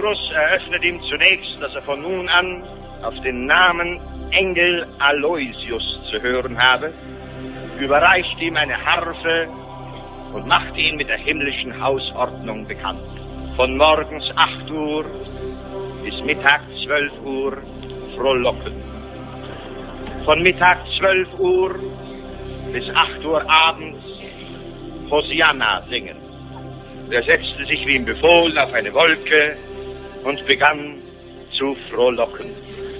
Petrus eröffnet ihm zunächst, dass er von nun an auf den Namen Engel Aloysius zu hören habe, überreicht ihm eine Harfe und macht ihn mit der himmlischen Hausordnung bekannt. Von morgens 8 Uhr bis Mittag 12 Uhr frohlocken. Von Mittag 12 Uhr bis 8 Uhr abends Hosianna singen. Er setzte sich wie ihm befohlen auf eine Wolke und begann zu frohlocken.